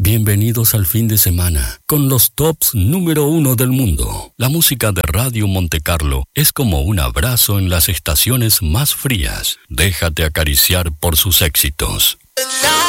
Bienvenidos al fin de semana, con los tops número 1 del mundo. La música de Radio Monte Carlo es como un abrazo en las estaciones más frías. Déjate acariciar por sus éxitos.